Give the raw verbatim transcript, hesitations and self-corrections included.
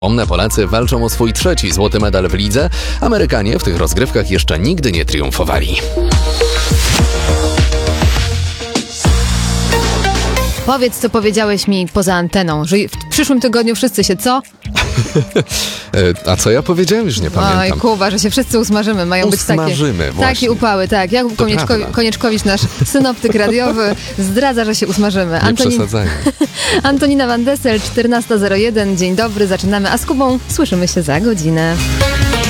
Pomne Polacy walczą o swój trzeci złoty medal w lidze. Amerykanie w tych rozgrywkach jeszcze nigdy nie triumfowali. Powiedz, co powiedziałeś mi poza anteną, że w przyszłym tygodniu wszyscy się co? A co ja powiedziałem? Już nie pamiętam. Oj, Kuba, że się wszyscy usmażymy. Mają Usmażymy, być takie, właśnie. takie upały, tak. Jakub Konieczko, Konieczkowicz, nasz synoptyk radiowy, zdradza, że się usmażymy. Nie Antonin... przesadzajmy. Antonina Van Dessel, czternasta zero jeden. Dzień dobry, zaczynamy. A z Kubą słyszymy się za godzinę.